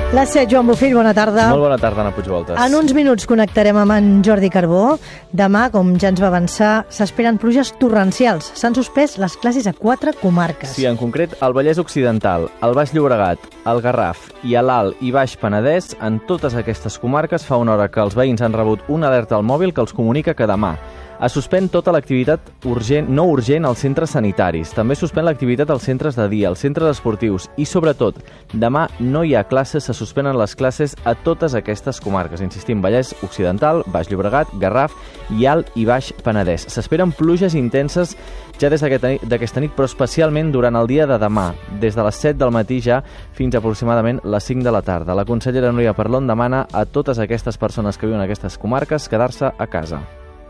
Les 7, Joan Bofill, bona tarda. Molt bona tarda, Anna Puigvoltes. En uns minuts connectarem amb en Jordi Carbó. Demà, com ja ens va avançar, s'esperen pluges torrencials. S'han suspès les classes a 4 comarques. Sí, en concret, al Vallès Occidental, al Baix Llobregat, al Garraf i a l'Alt i Baix Penedès, en totes aquestes comarques fa una hora que els veïns han rebut una alerta al mòbil que els comunica que demà es suspèn tota l'activitat no urgent als centres sanitaris. També suspèn l'activitat als centres de dia, als centres esportius i, sobretot, demà no hi ha classes, se suspenen les classes a totes aquestes comarques. Insistim, Vallès Occidental, Baix Llobregat, Garraf i Alt i Baix Penedès. S'esperen pluges intenses ja des d'aquesta nit, però especialment durant el dia de demà, des de les 7 del matí ja fins aproximadament les 5 de la tarda. La consellera Núria Parlon demana a totes aquestes persones que viuen en aquestes comarques quedar-se a casa.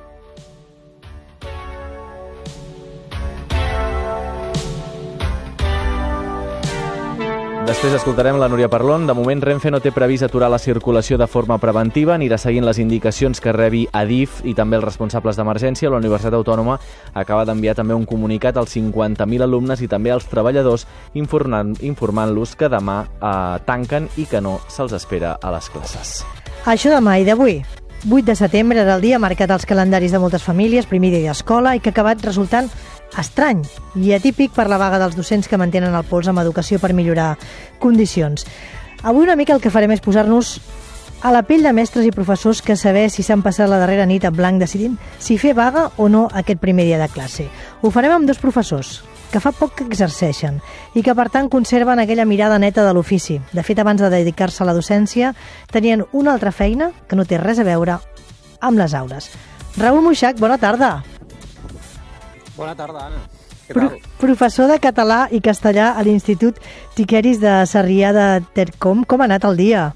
Després escoltarem la Núria Parlon. De moment, Renfe no té previst aturar la circulació de forma preventiva, anirà seguint les indicacions que rebi Adif i també els responsables d'emergència. La Universitat Autònoma acaba d'enviar també un comunicat als 50.000 alumnes i també als treballadors informant-los que demà tanquen i que no se'ls espera a les classes. Això demà i d'avui. 8 de setembre era el dia marcat als calendaris de moltes famílies, primer dia d'escola, i que ha acabat resultant estrany i atípic per la vaga dels docents que mantenen el pols amb educació per millorar condicions. Avui una mica el que farem és posar-nos a la pell de mestres i professors que saber si s'han passat la darrera nit en blanc decidint si fer vaga o no aquest primer dia de classe. Ho farem amb 2 professors que fa poc que exerceixen i que, per tant, conserven aquella mirada neta de l'ofici. De fet, abans de dedicar-se a la docència, tenien una altra feina que no té res a veure amb les aules. Raül Muixach, bona tarda. Bona tarda, Anna. Què tal? Professor de català i castellà a l'Institut Tiqueris de Sarrià de Ter. Com ha anat el dia?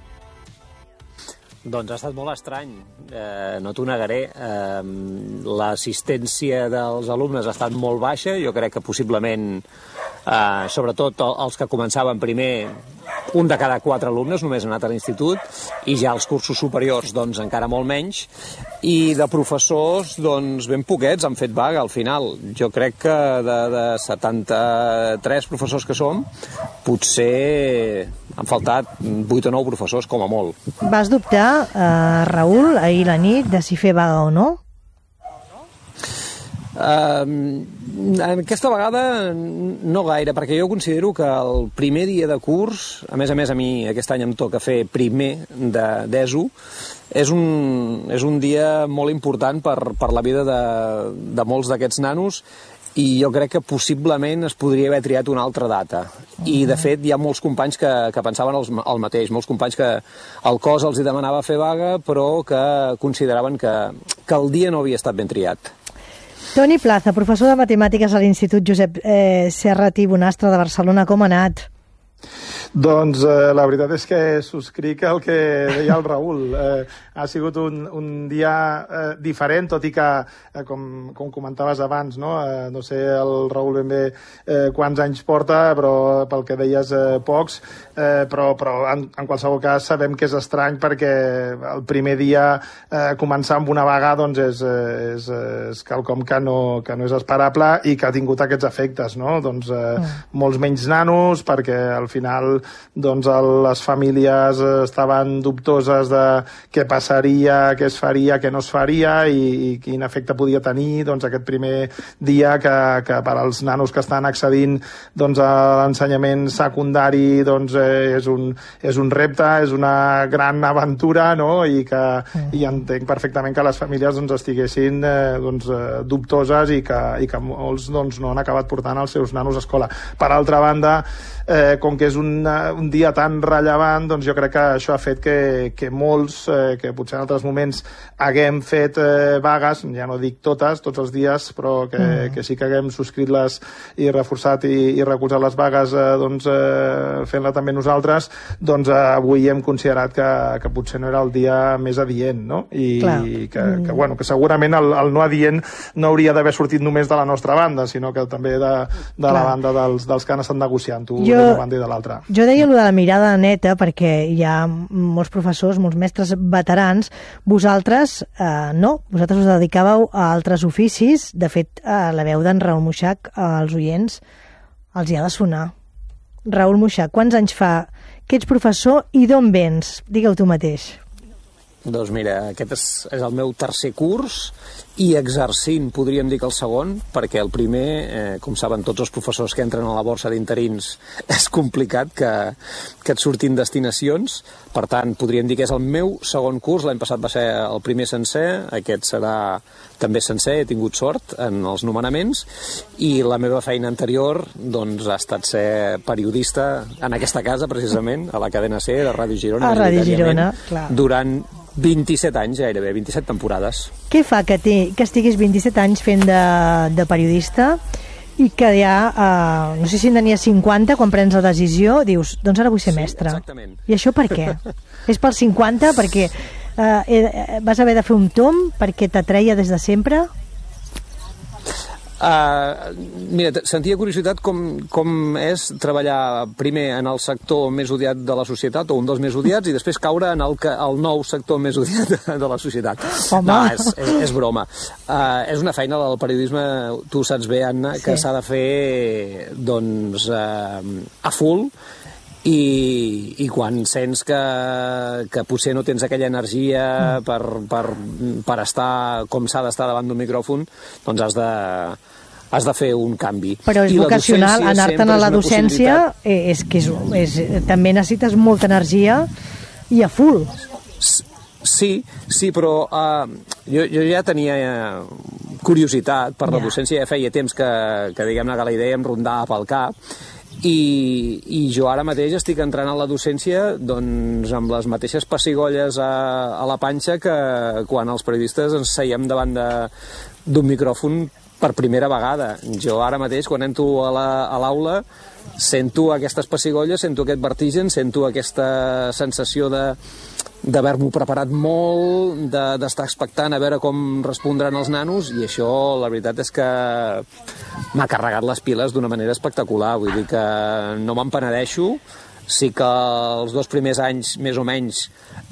Doncs ha estat molt estrany, no t'ho negaré. L'assistència dels alumnes ha estat molt baixa, jo crec que possiblement, sobretot els que començaven primer, un de cada 4 alumnes només ha anat a l'institut, i ja els cursos superiors doncs encara molt menys, i de professors doncs ben poquets han fet vaga al final. Jo crec que de 73 professors que som, potser han faltat 8 o 9 professors com a molt. Vas dubtar, Raül, ahir la nit, de si fer vaga o no? Aquesta vegada no gaire, perquè jo considero que el primer dia de curs, a més a mi aquest any em toca fer primer d'ESO, és un dia molt important per la vida de molts d'aquests nanos, i jo crec que possiblement es podria haver triat una altra data. I, de fet, hi ha molts companys que pensaven el mateix, molts companys que el cos els hi demanava fer vaga, però que consideraven que el dia no havia estat ben triat. Toni Plaza, professor de matemàtiques a l'Institut Josep Serrat i Bonastre de Barcelona, com ha anat? Doncs la veritat és que subscric el que deia el Raül. Ha sigut un dia diferent, tot i que, com comentaves abans, no sé el Raül ben bé quants anys porta, però pel que deies pocs, però en qualsevol cas sabem que és estrany perquè el primer dia començar amb una vaga doncs és quelcom que no és esperable i que ha tingut aquests efectes, no? Doncs molts menys nanos, perquè al final doncs les famílies estaven dubtoses de què passaria, què es faria, què no es faria i quin efecte podia tenir doncs aquest primer dia que per als nanos que estan accedint doncs a l'ensenyament secundari doncs és un repte, és una gran aventura, no? I entenc perfectament que les famílies doncs estiguessin dubtoses i que molts doncs no han acabat portant els seus nanos a escola. Per altra banda, com que és un dia tan rellevant, doncs jo crec que això ha fet que molts, que potser en altres moments haguem fet vagues, ja no dic tots els dies, però que sí que haguem subscrit-les i reforçat i recolzat les vagues fent-la també nosaltres, doncs avui hem considerat que potser no era el dia més adient, no? I que segurament el no adient no hauria d'haver sortit només de la nostra banda, sinó que també de la banda dels que han estat negociant-ho d'una banda i de l'altra. Jo deia allò de la mirada neta perquè hi ha molts professors, molts mestres veterans. Vosaltres vosaltres us dedicàveu a altres oficis. De fet, la veu d'en Raül Muixach als oients els hi ha de sonar. Raül Muixach, quants anys fa que ets professor i d'on vens? Digue-ho tu mateix. Doncs mira, aquest és el meu tercer curs i exercint, podríem dir que el segon, perquè el primer, com saben tots els professors que entren a la borsa d'interins, és complicat que et surtin destinacions. Per tant, podríem dir que és el meu segon curs. L'any passat va ser el primer sencer, aquest serà també sencer, he tingut sort en els nomenaments, i la meva feina anterior doncs, ha estat ser periodista en aquesta casa, precisament, a la cadena C de Ràdio Girona, a Ràdio Girona, clar. Durant 27 anys, gairebé, 27 temporades. Què fa que estiguis 27 anys fent de periodista i que ja, no sé si en tenies 50, quan prens la decisió, dius, doncs ara vull ser mestre. Exactament. I això per què? És pels 50, perquè vas haver de fer un tomb, perquè t'atreia des de sempre? Mira, sentia curiositat com és treballar primer en el sector més odiat de la societat, o un dels més odiats, i després caure en el nou sector més odiat de la societat. Home. No, és broma. És una feina del periodisme, tu saps bé, Anna, que s'ha de fer doncs, a full, i quan sents que potser no tens aquella energia per estar com s'ha d'estar davant d'un micròfon, doncs has de fer un canvi. Però és vocacional, anar-te'n a la docència també necessites molta energia i a full. Sí, però jo ja tenia curiositat per la docència, ja feia temps que diguem-ne que la idea em rondava pel cap, i jo ara mateix estic entrant a la docència doncs, amb les mateixes pessigolles a la panxa que quan els periodistes ens seiem davant d'un micròfon per primera vegada. Jo ara mateix, quan entro a l'aula, sento aquestes pessigolles, sento aquest vertigen, sento aquesta sensació d'haver-m'ho preparat molt, d'estar expectant a veure com respondran els nanos, i això, la veritat és que m'ha carregat les piles d'una manera espectacular. Vull dir que no me'n penedeixo. Sí que els 2 primers anys, més o menys,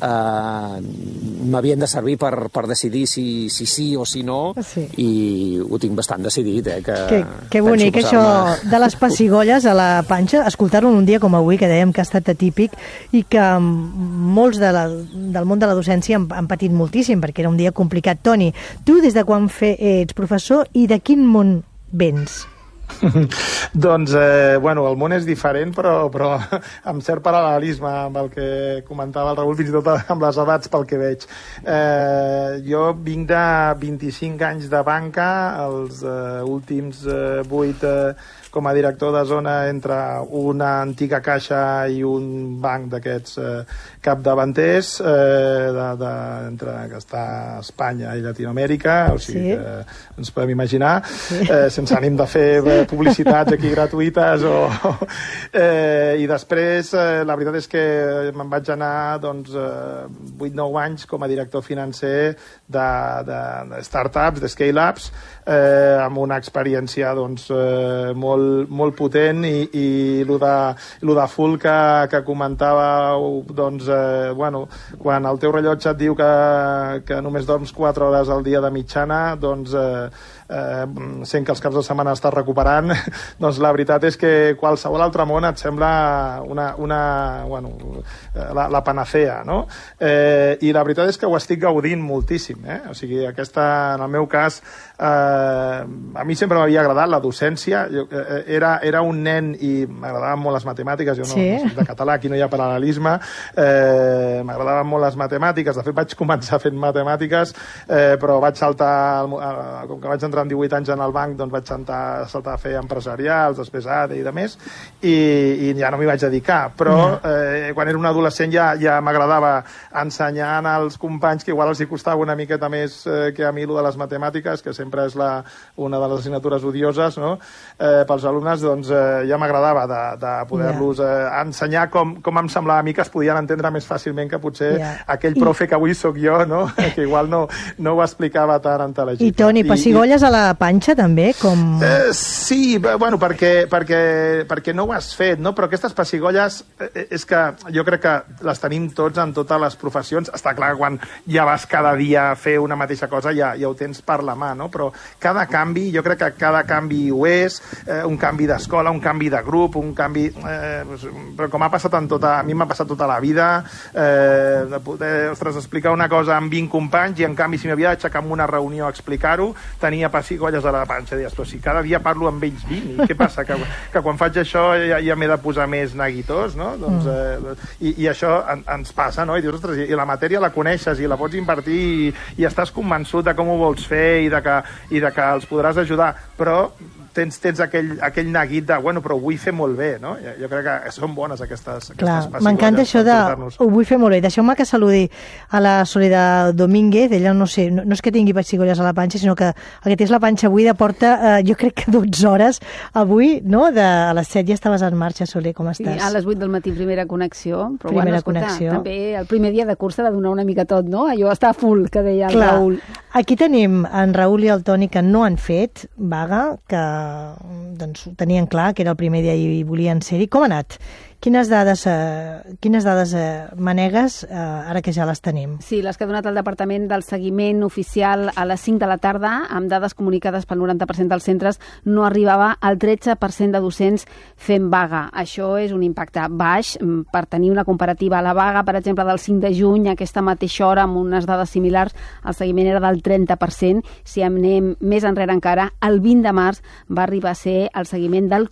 m'havien de servir per decidir si sí o si no, sí. I ho tinc bastant decidit. Que bonic, això de les pessigolles a la panxa, escoltar-ho un dia com avui, que dèiem que ha estat atípic, i que molts del món de la docència han patit moltíssim, perquè era un dia complicat. Toni, tu des de quan ets professor i de quin món vens? Doncs, bueno, el món és diferent, però amb cert paral·lelisme amb el que comentava el Raül, fins i tot amb les edats, pel que veig. Jo vinc de 25 anys de banca, els últims 8 com a director de zona entre una antiga caixa i un banc d'aquests capdavanters entre que està a Espanya i Llatinoamèrica, o sigui que ens podem imaginar, sense ànim de fer publicitats aquí gratuïtes i després la veritat és que me'n vaig anar 8-9 anys com a director financer de startups, de scale-ups, amb una experiència molt potent, i lo de full que comentàveu, bueno, quan el teu rellotge et diu que només dorms 4 hores al dia de mitjana, doncs sent que els caps de setmana estàs recuperant, doncs la veritat és que qualsevol altre món et sembla la panacea, no? I la veritat és que ho estic gaudint moltíssim, o sigui, en el meu cas, a mi sempre m'havia agradat la docència. Era un nen i m'agradaven molt les matemàtiques, jo no soc de català, aquí no hi ha paral·lelisme, m'agradaven molt les matemàtiques, de fet vaig començar fent matemàtiques, però vaig saltar, com que vaig entrar amb 18 anys en el banc, doncs vaig saltar a fer empresarials, després ADE i de més, i ja no m'hi vaig dedicar, però quan era un adolescent ja m'agradava ensenyar als companys, que igual els hi costava una miqueta més que a mi lo de les matemàtiques, que sempre és una de les assignatures odioses, no? Pels alumnes, doncs ja m'agradava de poder-los ensenyar com em semblava a mi que es podien entendre més fàcilment que potser aquell profe que avui sóc jo, no? Que igual no ho explicava tan intel·ligible. I Toni, pessigolles a la panxa, també? Sí, bueno, perquè no ho has fet, no? Però aquestes pessigolles és que jo crec que les tenim tots en totes les professions. Està clar, quan ja vas cada dia a fer una mateixa cosa ja ho tens per la mà, no? Però cada canvi, jo crec que cada canvi ho és, un canvi d'escola, un canvi de grup, un canvi... però com ha passat a mi m'ha passat tota la vida, de poder, explicar una cosa amb 20 companys i en canvi si m'havia d'aixecar en una reunió a explicar-ho, tenia pessigolles a la panxa. Deies, però si cada dia parlo amb ells 20, i què passa? Que quan faig això ja m'he de posar més neguitós, no? Doncs, i això ens passa, no? I dius, ostres, i la matèria la coneixes i la pots invertir i estàs convençut de com ho vols fer i de que els podràs ajudar, però tens aquell neguit de, bueno, però ho vull fer molt bé, no? Jo crec que són bones aquestes pessigolles. M'encanta això de ho vull fer molt bé. Deixeu-me que saludi a la Soledad Domínguez. Ella no sé, no és que tingui pessigolles a la panxa, sinó que el que té és la panxa buida, porta, jo crec que 12 hores avui, no? A les 7 ja estaves en marxa, Soler, com estàs? Sí, a les 8 del matí, primera connexió. Però primera connexió. També el primer dia de curs s'ha de donar una mica tot, no? Allò està full, que deia el Raül. Aquí tenim en Raül i el Toni que no han fet vaga, que doncs ho tenien clar, que era el primer dia i volien ser-hi. Com ha anat? Quines dades manegues ara que ja les tenim? Sí, les que ha donat el Departament del Seguiment Oficial a les 5 de la tarda, amb dades comunicades pel 90% dels centres, no arribava al 13% de docents fent vaga. Això és un impacte baix. Per tenir una comparativa, a la vaga, per exemple, del 5 de juny, a aquesta mateixa hora, amb unes dades similars, el seguiment era del 30%. Si anem més enrere encara, el 20 de març va arribar a ser el seguiment del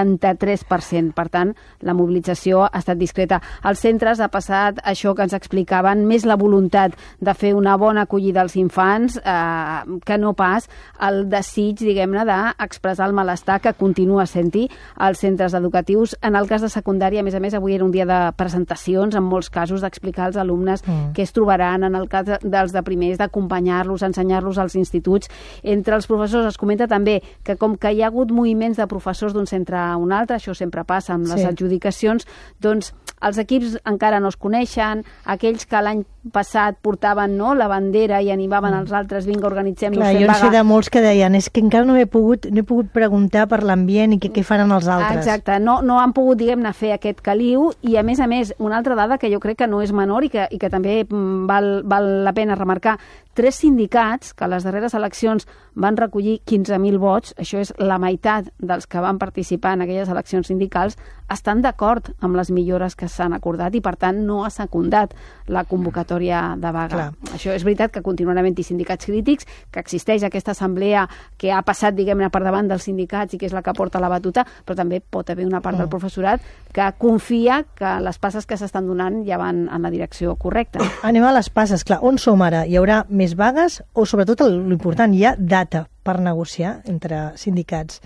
43%. Per tant, la mobilització ha estat discreta. Als centres ha passat això que ens explicaven, més la voluntat de fer una bona acollida als infants que no pas el desig, diguem-ne, d'expressar el malestar que continua sent-hi als centres educatius. En el cas de secundària, a més, avui era un dia de presentacions, en molts casos, d'explicar als alumnes què es trobaran. En el cas dels de primers, d'acompanyar-los, ensenyar-los als instituts. Entre els professors es comenta també que com que hi ha hagut moviments de professors d'un centre a un altre, això sempre passa amb les adjudicacions, doncs els equips encara no es coneixen, aquells que l'any passat portaven la bandera i animaven els altres, vinga, organitzem-nos fent vaga. Jo sé de molts que deien, és que encara no he pogut preguntar per l'ambient i què faran els altres. Exacte, no han pogut, diguem-ne, fer aquest caliu, i a més, una altra dada que jo crec que no és menor i que també val la pena remarcar, 3 sindicats que a les darreres eleccions van recollir 15.000 vots, això és la meitat dels que van participar en aquelles eleccions sindicals, estan d'acord amb les millores que s'han acordat i, per tant, no ha secundat la convocatòria de vaga. Clar. Això és veritat que continuarà havent-hi sindicats crítics, que existeix aquesta assemblea que ha passat, diguem-ne, per davant dels sindicats i que és la que porta la batuta, però també pot haver una part del professorat que confia que les passes que s'estan donant ja van en la direcció correcta. Anem a les passes, clar. On som ara? Hi haurà més vagues o, sobretot, l'important, hi ha data per negociar entre sindicats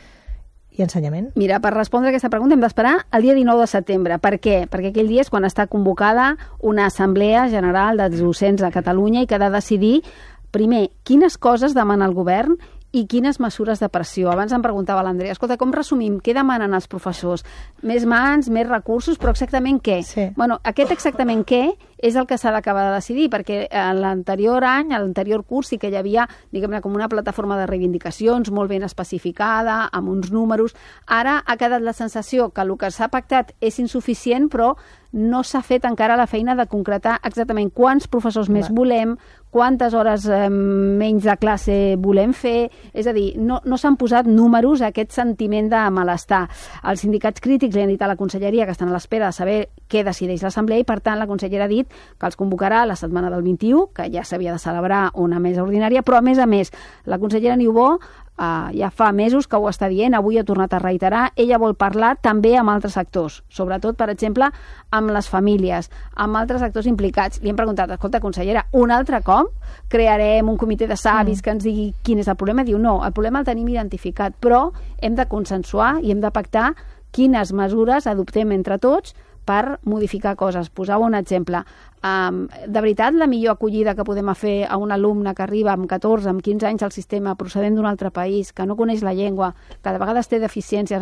i ensenyament? Mira, per respondre a aquesta pregunta hem d'esperar el dia 19 de setembre. Per què? Perquè aquell dia és quan està convocada una assemblea general de docents de Catalunya i que ha de decidir, primer, quines coses demana el govern i quines mesures de pressió. Abans em preguntava l'Andrea, escolta, com resumim? Què demanen els professors? Més mans, més recursos, però exactament què? Sí. Bueno, aquest exactament què és el que s'ha d'acabar de decidir, perquè l'anterior any, l'anterior curs, sí que hi havia, diguem-ne, com una plataforma de reivindicacions molt ben especificada, amb uns números. Ara ha quedat la sensació que el que s'ha pactat és insuficient, però no s'ha fet encara la feina de concretar exactament quants professors més volem, quantes hores menys de classe volem fer, és a dir, no s'han posat números a aquest sentiment de malestar. Els sindicats crítics li han dit a la conselleria que estan a l'espera de saber què decideix l'assemblea i, per tant, la consellera ha dit que els convocarà la setmana del 21, que ja s'havia de celebrar una mesa ordinària, però, a més, la consellera Niubó ja fa mesos que ho està dient, avui ha tornat a reiterar, ella vol parlar també amb altres actors, sobretot, per exemple, amb les famílies, amb altres actors implicats. Li hem preguntat, escolta, consellera, un altre cop crearem un comitè de savis que ens digui quin és el problema? Diu, no, el problema el tenim identificat, però hem de consensuar i hem de pactar quines mesures adoptem entre tots per modificar coses. Posava un exemple. De veritat, la millor acollida que podem fer a un alumne que arriba amb 14, amb 15 anys al sistema, procedent d'un altre país, que no coneix la llengua, que de vegades té deficiències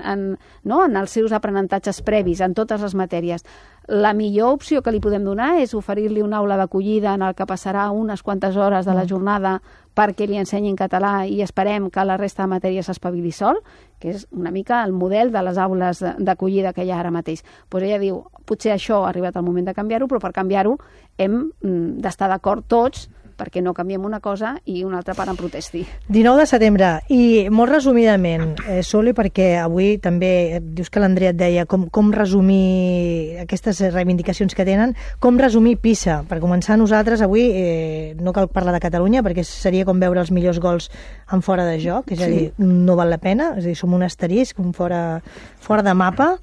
en els seus aprenentatges previs, en totes les matèries, la millor opció que li podem donar és oferir-li una aula d'acollida en el que passarà unes quantes hores de la jornada perquè li ensenyin català i esperem que la resta de matèries s'espavili sol, que és una mica el model de les aules d'acollida que hi ha ara mateix. Doncs ella diu, potser això ha arribat el moment de canviar-ho, però per canviar-ho hem d'estar d'acord tots perquè no canviem una cosa i una altra part en protesti. 19 de setembre, i molt resumidament, Sole, perquè avui també dius que l'Andrea et deia com resumir aquestes reivindicacions que tenen, com resumir PISA. Per començar, nosaltres avui no cal parlar de Catalunya perquè seria com veure els millors gols en fora de joc, és a dir, no val la pena, és a dir, som un asterisc, un fora de mapa.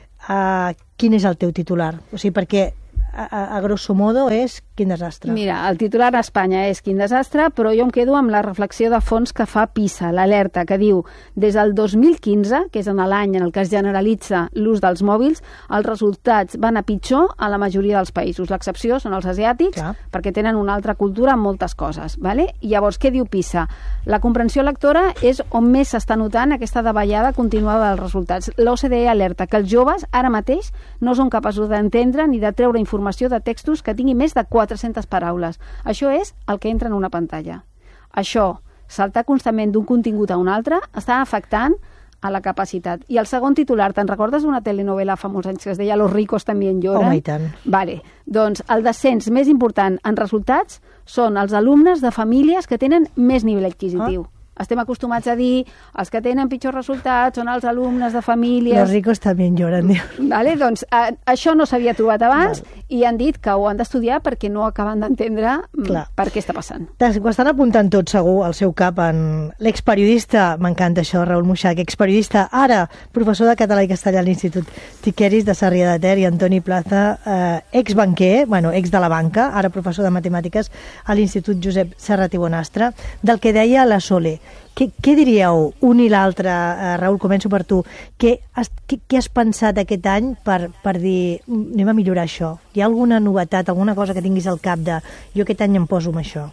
Quin és el teu titular? O sigui, perquè a grosso modo és quin desastre. Mira, el titular a Espanya és quin desastre, però jo em quedo amb la reflexió de fons que fa PISA, l'alerta, que diu des del 2015, que és en l'any en el que es generalitza l'ús dels mòbils, els resultats van a pitjor a la majoria dels països. L'excepció són els asiàtics, perquè tenen una altra cultura en moltes coses. Vale? I llavors, què diu PISA? La comprensió lectora és on més s'està notant aquesta davallada continuada dels resultats. L'OCDE alerta que els joves ara mateix no són capaços d'entendre ni de treure informació de textos que tinguin més de 400 paraules. Això és el que entra en una pantalla. Això, saltar constantment d'un contingut a un altre, està afectant a la capacitat. I el segon titular, te'n recordes d'una telenovela fa molts anys que es deia Los ricos también lloran? Home, i tant. Vale. Doncs el descens més important en resultats són els alumnes de famílies que tenen més nivell adquisitiu. Estem acostumats a dir els que tenen pitjors resultats són els alumnes de famílies... Los ricos también lloran, diu. Vale, doncs això no s'havia trobat abans i han dit que ho han d'estudiar perquè no acaben d'entendre per què està passant. Ho estan apuntant tot segur al seu cap en l'experiodista, m'encanta això, Raül Muixac, experiodista, ara professor de català i castellà a l'Institut Tiqueris de Sarrià de Ter, i Antoni Plaza, exbanquer, ex de la banca, ara professor de matemàtiques a l'Institut Josep Serrat i Bonastre, del que deia la Sole. Què diríeu un i l'altre? Raül, començo per tu. Què has pensat aquest any per dir anem a millorar això? Hi ha alguna novetat, alguna cosa que tinguis al cap de jo aquest any em poso amb això?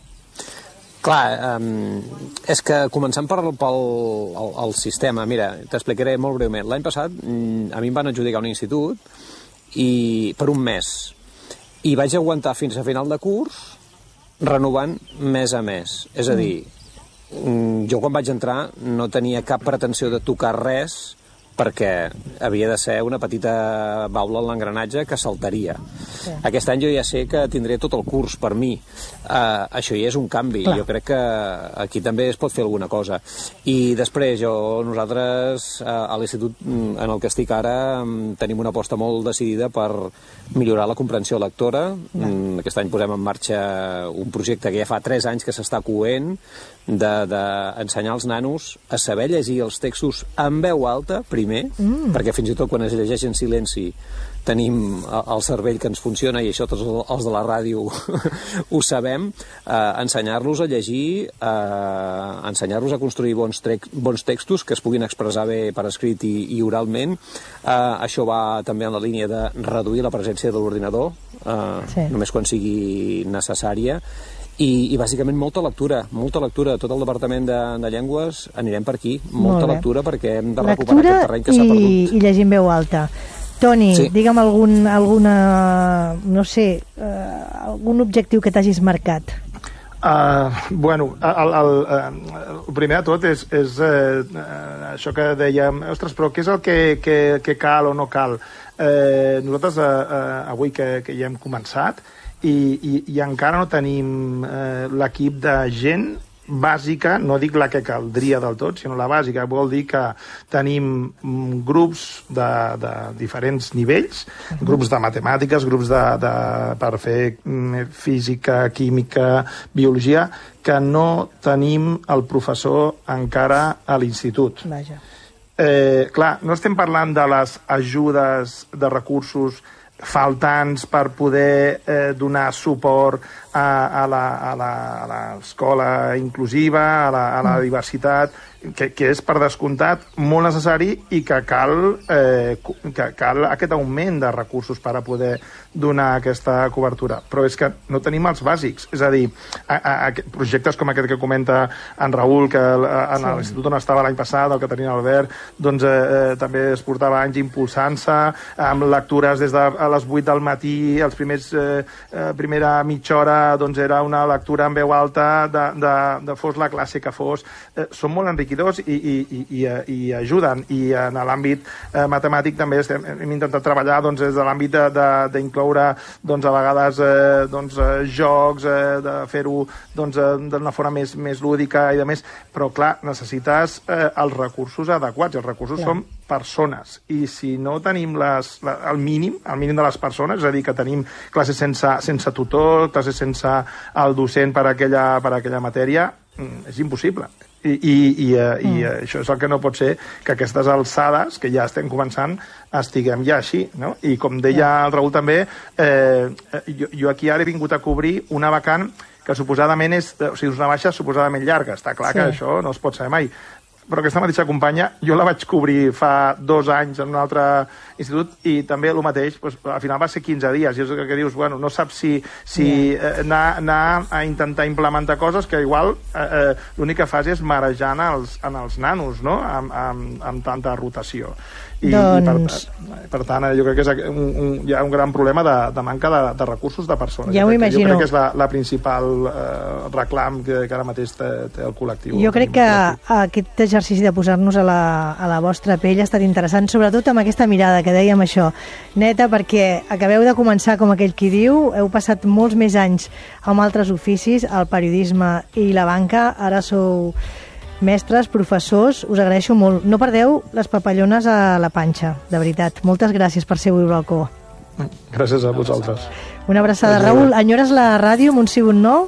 Clar, és que començant pel sistema, mira, t'explicaré molt breument. L'any passat a mi em van adjudicar un institut per un mes i vaig aguantar fins a final de curs renovant mes a mes. És a dir, jo quan vaig entrar no tenia cap pretensió de tocar res perquè havia de ser una petita baula en l'engranatge que saltaria. Sí. Aquest any jo ja sé que tindré tot el curs per mi. Això ja és un canvi. Clar. Jo crec que aquí també es pot fer alguna cosa. I després nosaltres a l'institut en el que estic ara tenim una aposta molt decidida per millorar la comprensió lectora. Aquest any posem en marxa un projecte que ja fa 3 anys que s'està coent d'ensenyar als nanos a saber llegir els textos en veu alta, primer, perquè fins i tot quan es llegeix en silenci tenim el cervell que ens funciona i això tots els de la ràdio ho sabem, ensenyar-los a llegir, ensenyar-los a construir bons textos que es puguin expressar bé per escrit i oralment. Això va també en la línia de reduir la presència de l'ordinador, només quan sigui necessària. I bàsicament molta lectura. Tot el Departament de Llengües anirem per aquí. Molta lectura perquè hem de recuperar aquest terreny que s'ha perdut. I llegir en veu alta. Toni, digue'm algun objectiu que t'hagis marcat. El primer de tot és això que dèiem, ostres, però què és el que cal o no cal? Nosaltres avui que ja hem començat i encara no tenim l'equip de gent bàsica, no dic la que caldria del tot, sinó la bàsica. Vol dir que tenim grups de diferents nivells, grups de matemàtiques, grups per fer física, química, biologia, que no tenim el professor encara a l'institut. Vaja. Clar, no estem parlant de les ajudes de recursos faltants per poder donar suport a l'escola inclusiva, a la diversitat. que és per descomptat molt necessari i que cal aquest augment de recursos per a poder donar aquesta cobertura. Però és que no tenim els bàsics. És a dir, projectes com aquest que comenta en Raül, que en l'institut on estava l'any passat, el que tenia Albert, doncs també es portava anys impulsant-se, amb lectures des de les 8 del matí, els primera mitja hora doncs era una lectura en veu alta de fos la classe que fos. Són molt enriquidors i ajuden. I en l'àmbit matemàtic també hem intentat treballar des de l'àmbit d'incloure a vegades jocs, de fer-ho d'una forma més lúdica i de més, però clar, necessites els recursos adequats. Els recursos són persones, i si no tenim el mínim de les persones, és a dir, que tenim classes sense tutor, classes sense el docent per aquella matèria, és impossible. I això és el que no pot ser, que aquestes alçades, que ja estem començant, estiguem ja així, no? I com deia el Raül també, jo aquí ara he vingut a cobrir una vacant que suposadament és una baixa suposadament llarga. Està clar que això no es pot saber mai. Però aquesta mateixa companya, jo la vaig cobrir fa 2 anys en un altre institut i també el mateix, al final va ser 15 dies. I és el que dius, bueno, no saps si anar a intentar implementar coses que igual l'únic que fas és marejant en els nanos, no?, amb tanta rotació. I per tant, jo crec que hi ha un gran problema de manca de recursos de persones. Ja ho imagino. Jo crec que és la principal reclam que ara mateix té el col·lectiu. Jo crec que aquest exercici de posar-nos a la vostra pell ha estat interessant, sobretot amb aquesta mirada que dèiem això, neta, perquè acabeu de començar, com aquell qui diu, heu passat molts més anys amb altres oficis, el periodisme i la banca, ara sou mestres, professors, us agraeixo molt. No perdeu les papallones a la panxa, de veritat. Moltes gràcies per ser avui al balcó. Gràcies a vosaltres. Una abraçada. Raül, enyores la ràdio amb un sí o un no?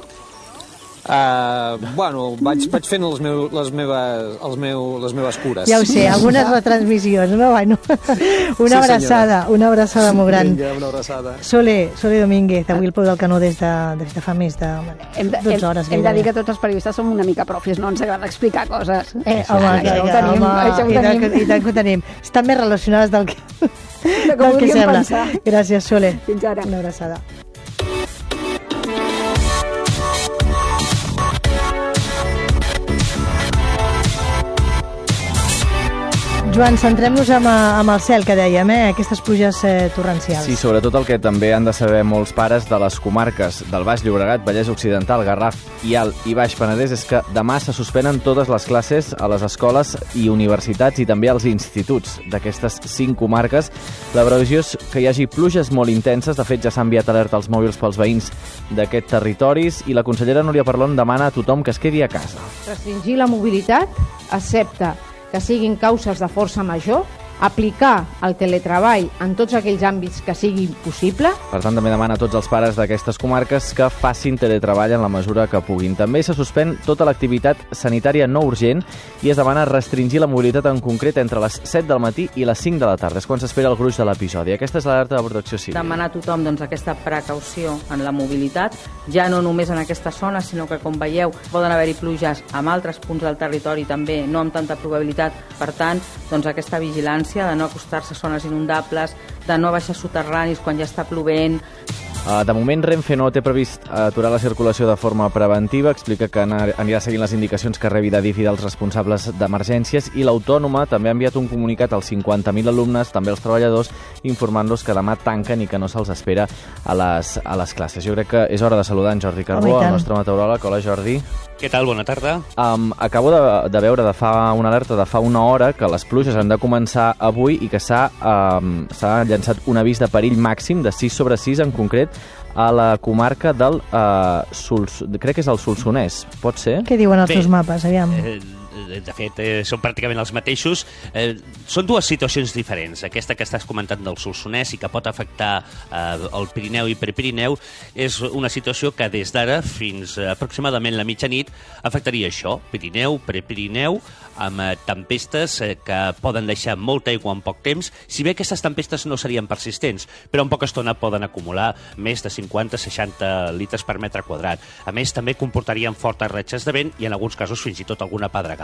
Bueno, vaig fent les meves cures. Ja ho sé, algunes retransmissions, no? Bueno, una abraçada molt gran. Vinga, una abraçada. Sole Domínguez, avui el peu del canó des de fa més de 12 hores. Hem de dir que tots els periodistes som una mica profis, no ens agrada explicar coses. Home, i tant que ho tenim. Estan més relacionades del que sembla. Gràcies, Sole. Fins ara. Una abraçada. Joan, centrem-nos amb el cel, que dèiem, aquestes pluges torrencials. Sí, sobretot el que també han de saber molts pares de les comarques del Baix Llobregat, Vallès Occidental, Garraf i Alt i Baix Penedès és que demà se suspenen totes les classes a les escoles i universitats i també als instituts d'aquestes 5 comarques. La previsió és que hi hagi pluges molt intenses. De fet, ja s'ha enviat alerta als mòbils pels veïns d'aquests territoris i la consellera Núria Parlon demana a tothom que es quedi a casa. Restringir la mobilitat, excepte que siguin causes de força major, aplicar el teletreball en tots aquells àmbits que sigui possible. Per tant, també demana a tots els pares d'aquestes comarques que facin teletreball en la mesura que puguin. També se suspèn tota l'activitat sanitària no urgent i es demana restringir la mobilitat en concret entre les 7 del matí i les 5 de la tarda. És quan s'espera el gruix de l'episodi. Aquesta és l'alerta de Protecció Civil. Demanar a tothom aquesta precaució en la mobilitat, ja no només en aquesta zona, sinó que, com veieu, poden haver-hi pluges en altres punts del territori també, no amb tanta probabilitat. Per tant, aquesta vigilància de no acostar-se a zones inundables, de no baixar soterranis quan ja està plovent. De moment, Renfe no té previst aturar la circulació de forma preventiva. Explica que anirà seguint les indicacions que rebi d'Adif i dels responsables d'emergències, i l'Autònoma també ha enviat un comunicat als 50.000 alumnes, també als treballadors, informant-los que demà tanquen i que no se'ls espera a les classes. Jo crec que és hora de saludar en Jordi Carbó, el nostre meteoròleg. Hola, Jordi. Què tal? Bona tarda. Acabo de veure una alerta de fa una hora que les pluges han de començar avui i que s'ha llançat un avís de perill màxim de 6/6 en concret a la comarca del crec que és el Solsonès, pot ser? Què diuen els seus mapes? Aviam. De fet, són pràcticament els mateixos. Són dues situacions diferents. Aquesta que estàs comentant del Solsonès i que pot afectar el Pirineu i Prepirineu és una situació que des d'ara fins aproximadament la mitjanit afectaria això, Pirineu, Prepirineu, amb tempestes que poden deixar molta aigua en poc temps, si bé aquestes tempestes no serien persistents, però en poca estona poden acumular més de 50-60 litres per metre quadrat. A més, també comportarien fortes ratxes de vent i en alguns casos fins i tot alguna pedregada.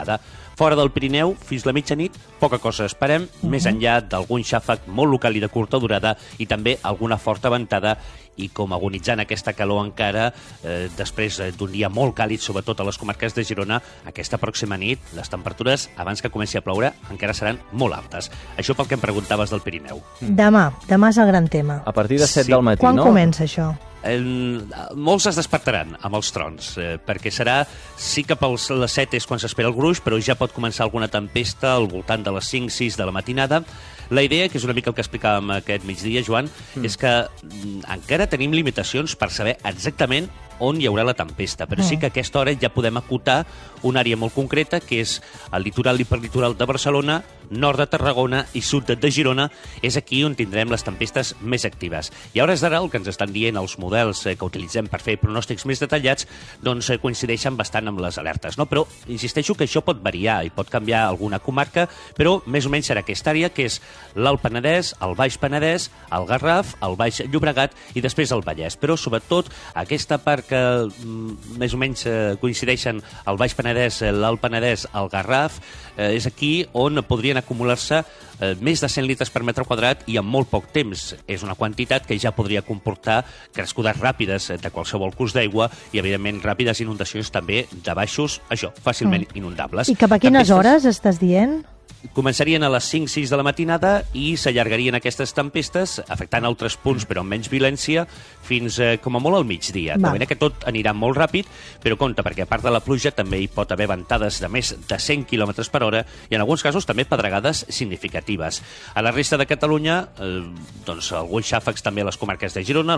matinada. Fora del Pirineu, fins la mitjanit, poca cosa esperem, més enllà d'algun xàfec molt local i de curta durada i també alguna forta ventada i com agonitzant aquesta calor encara, després d'un dia molt càlid, sobretot a les comarques de Girona, aquesta pròxima nit, les temperatures, abans que comenci a ploure, encara seran molt altes. Això pel que em preguntaves del Pirineu. Demà és el gran tema. A partir de 7 del matí, Quan no? comença això? Molts es despertaran amb els trons, perquè serà, sí que per les 7 és quan s'espera el gruix, però ja pot començar alguna tempesta al voltant de les 5-6 de la matinada. La idea, que és una mica el que explicàvem aquest migdia, Joan, és que encara tenim limitacions per saber exactament on hi haurà la tempesta, però sí que a aquesta hora ja podem acotar una àrea molt concreta, que és el litoral i hiperlitoral de Barcelona, nord de Tarragona i sud de Girona. És aquí on tindrem les tempestes més actives. I a hores d'ara el que ens estan dient els models que utilitzem per fer pronòstics més detallats doncs coincideixen bastant amb les alertes, no? Però insisteixo que això pot variar i pot canviar alguna comarca, però més o menys serà aquesta àrea, que és l'Alt Penedès, el Baix Penedès, el Garraf, el Baix Llobregat i després el Vallès. Però sobretot aquesta part que més o menys coincideixen el Baix Penedès, l'Alt Penedès, el Garraf, és aquí on podrien acumular-se més de 100 litres per metre quadrat i en molt poc temps. És una quantitat que ja podria comportar crescudes ràpides de qualsevol curs d'aigua i, evidentment, ràpides inundacions també de baixos, això, fàcilment inundables. I cap a quines hores estàs dient? Començarien a les 5-6 de la matinada i s'allargarien aquestes tempestes, afectant altres punts però amb menys violència, fins com a molt al migdia. De manera que tot anirà molt ràpid, però compte, perquè a part de la pluja també hi pot haver ventades de més de 100 km per hora i en alguns casos també pedregades significatives. A la resta de Catalunya, doncs alguns xàfecs també a les comarques de Girona,